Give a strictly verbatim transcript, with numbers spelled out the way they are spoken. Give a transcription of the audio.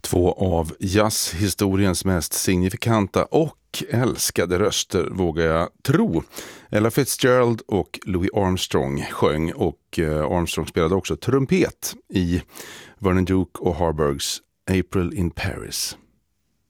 Två av jazzhistoriens mest signifikanta och älskade röster, vågar jag tro. Ella Fitzgerald och Louis Armstrong sjöng, och Armstrong spelade också trumpet i Vernon Duke och Harburgs April in Paris.